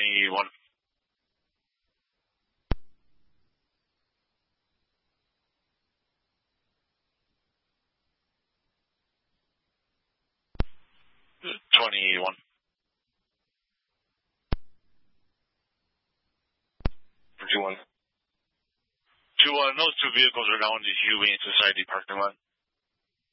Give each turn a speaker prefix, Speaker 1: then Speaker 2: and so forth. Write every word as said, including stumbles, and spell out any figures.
Speaker 1: twenty-one. twenty-one.
Speaker 2: two one.
Speaker 1: Two, uh, those two vehicles are now in the Huey Society parking lot.